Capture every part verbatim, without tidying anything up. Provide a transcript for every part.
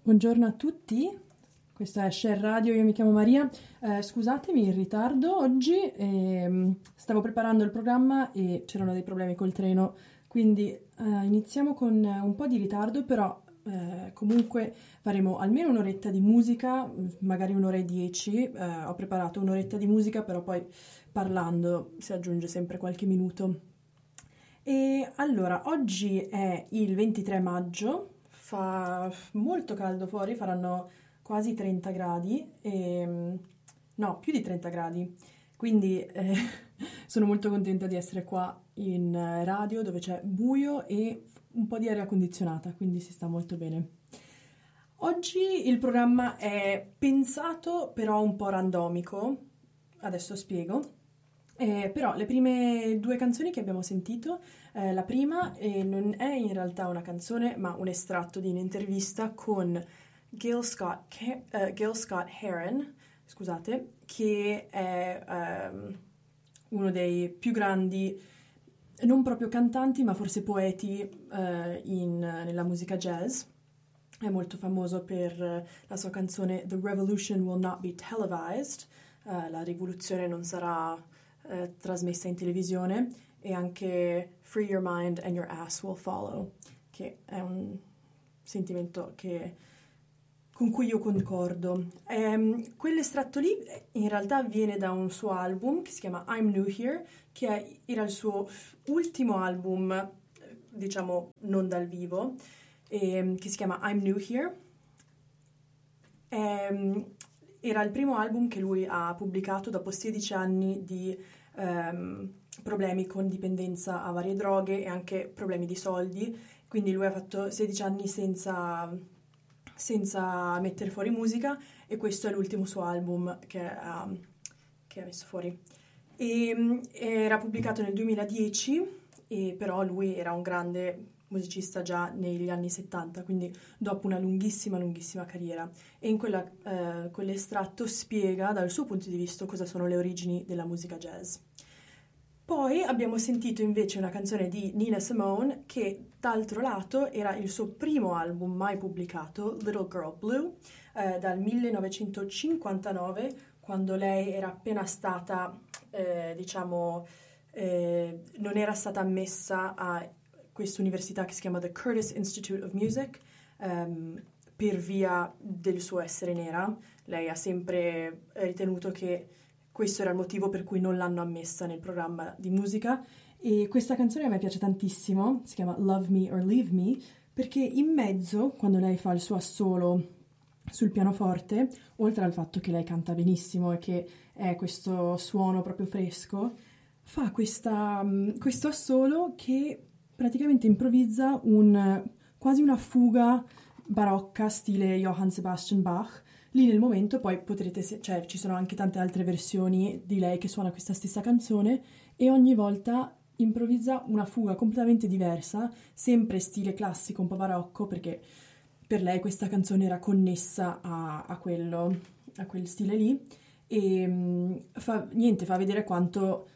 Buongiorno a tutti, questa è Share Radio, io mi chiamo Maria. Eh, scusatemi il ritardo oggi, ehm, stavo preparando il programma e c'erano dei problemi col treno, quindi eh, iniziamo con un po' di ritardo, però eh, comunque faremo almeno un'oretta di musica, magari un'ora e dieci. Eh, ho preparato un'oretta di musica, però poi parlando si aggiunge sempre qualche minuto. E allora, oggi è il ventitré maggio. Fa molto caldo fuori, faranno quasi trenta gradi, e, no, più di trenta gradi, quindi eh, sono molto contenta di essere qua in eh, radio dove c'è buio e un po' di aria condizionata, quindi si sta molto bene. Oggi il programma è pensato però un po' randomico, adesso spiego. Eh, però le prime due canzoni che abbiamo sentito, eh, la prima eh, non è in realtà una canzone, ma un estratto di un'intervista con Gil Scott, Ke- eh, Gil Scott Heron, scusate, che è ehm, uno dei più grandi, non proprio cantanti, ma forse poeti eh, in- nella musica jazz. È molto famoso per la sua canzone The Revolution Will Not Be Televised, eh, la rivoluzione non sarà Eh, trasmessa in televisione, e anche Free Your Mind and Your Ass Will Follow, che è un sentimento che, con cui io concordo. Ehm, quell'estratto lì in realtà viene da un suo album che si chiama I'm New Here, che è- era il suo f- ultimo album, eh, diciamo non dal vivo, ehm, che si chiama I'm New Here. Ehm, Era il primo album che lui ha pubblicato dopo sedici anni di ehm, problemi con dipendenza a varie droghe e anche problemi di soldi, quindi lui ha fatto sedici anni senza, senza mettere fuori musica, e questo è l'ultimo suo album che ha, che ha messo fuori. E, mm, era pubblicato nel duemiladieci, e però lui era un grande musicista già negli anni settanta, quindi dopo una lunghissima, lunghissima carriera. E in quella, eh, quell'estratto spiega dal suo punto di vista cosa sono le origini della musica jazz. Poi abbiamo sentito invece una canzone di Nina Simone che, d'altro lato, era il suo primo album mai pubblicato, Little Girl Blue, eh, dal millenovecentocinquantanove, quando lei era appena stata, eh, diciamo, eh, non era stata ammessa a questa università che si chiama The Curtis Institute of Music, ehm, per via del suo essere nera. Lei ha sempre ritenuto che questo era il motivo per cui non l'hanno ammessa nel programma di musica, e questa canzone a me piace tantissimo, si chiama Love Me or Leave Me, perché in mezzo, quando lei fa il suo assolo sul pianoforte, oltre al fatto che lei canta benissimo e che è questo suono proprio fresco, fa questa, questo assolo che praticamente improvvisa un, quasi una fuga barocca stile Johann Sebastian Bach. Lì nel momento poi potrete, se- cioè ci sono anche tante altre versioni di lei che suona questa stessa canzone, e ogni volta improvvisa una fuga completamente diversa, sempre stile classico, un po' barocco, perché per lei questa canzone era connessa a, a quello, a quel stile lì, e mm, fa, niente, fa vedere quanto,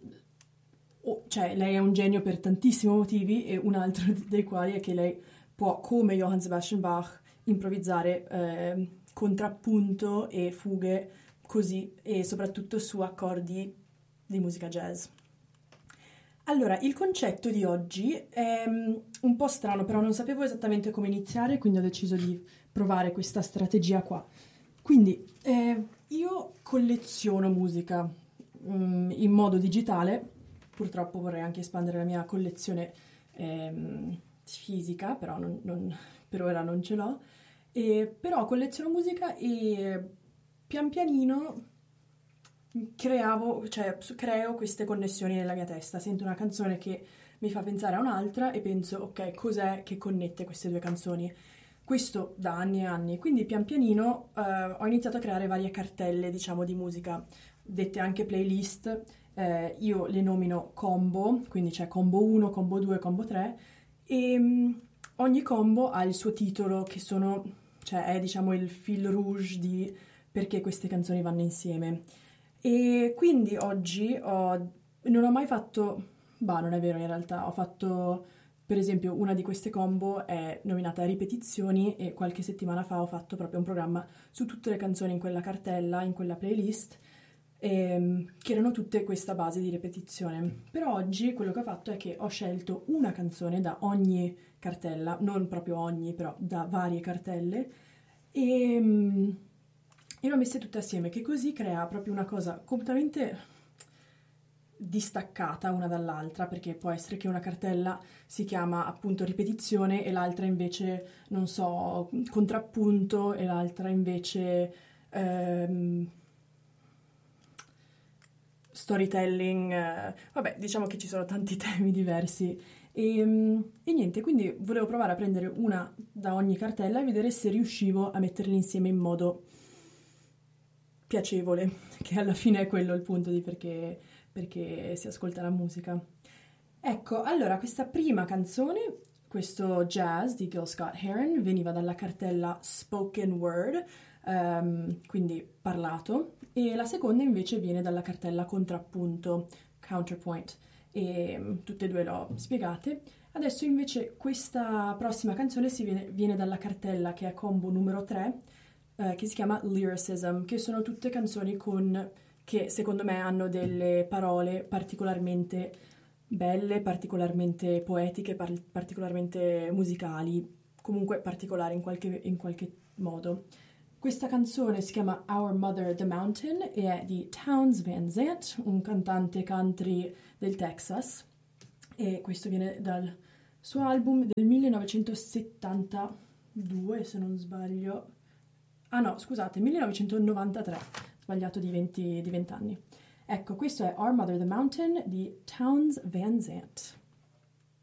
oh, cioè lei è un genio per tantissimi motivi, e un altro dei quali è che lei può, come Johann Sebastian Bach, improvvisare eh, contrappunto e fughe così, e soprattutto su accordi di musica jazz. Allora, il concetto di oggi è mm, un po' strano, però non sapevo esattamente come iniziare, quindi ho deciso di provare questa strategia qua. Quindi, eh, io colleziono musica mm, in modo digitale, purtroppo vorrei anche espandere la mia collezione ehm, fisica, però non- non- per ora non ce l'ho. E, però colleziono musica e pian pianino creavo, cioè s- creo queste connessioni nella mia testa. Sento una canzone che mi fa pensare a un'altra e penso, ok, cos'è che connette queste due canzoni? Questo da anni e anni. Quindi pian pianino eh, ho iniziato a creare varie cartelle, diciamo, di musica, dette anche playlist. Eh, io le nomino combo, quindi c'è combo uno, combo due, combo tre, e mm, ogni combo ha il suo titolo, che sono, cioè è, diciamo, il fil rouge di perché queste canzoni vanno insieme. E quindi oggi ho, non ho mai fatto, bah, non è vero in realtà, ho fatto per esempio una di queste combo è nominata Ripetizioni e qualche settimana fa ho fatto proprio un programma su tutte le canzoni in quella cartella, in quella playlist, ehm, che erano tutte questa base di ripetizione. Però oggi quello che ho fatto è che ho scelto una canzone da ogni cartella, non proprio ogni, però da varie cartelle, e, e le ho messe tutte assieme, che così crea proprio una cosa completamente distaccata una dall'altra, perché può essere che una cartella si chiama appunto ripetizione e l'altra invece, non so, contrappunto e l'altra invece ehm, storytelling, eh, vabbè, diciamo che ci sono tanti temi diversi e, e niente, quindi volevo provare a prendere una da ogni cartella e vedere se riuscivo a metterli insieme in modo piacevole, che alla fine è quello il punto di perché perché si ascolta la musica. Ecco, allora, questa prima canzone, questo jazz di Gil Scott-Heron, veniva dalla cartella Spoken Word, um, quindi parlato, e la seconda invece viene dalla cartella Contrappunto, Counterpoint, e um, tutte e due le ho spiegate. Adesso invece questa prossima canzone si viene, viene dalla cartella che è combo numero tre, eh, che si chiama Lyricism, che sono tutte canzoni con... che secondo me hanno delle parole particolarmente belle, particolarmente poetiche, par- particolarmente musicali, comunque particolari in qualche, in qualche modo. Questa canzone si chiama Our Mother the Mountain e è di Townes Van Zandt, un cantante country del Texas, e questo viene dal suo album del millenovecentosettantadue, se non sbaglio. Ah no, scusate, millenovecentonovantatré. Sbagliato di venti, di venti anni. Ecco, questo è Our Mother the Mountain di Townes Van Zandt.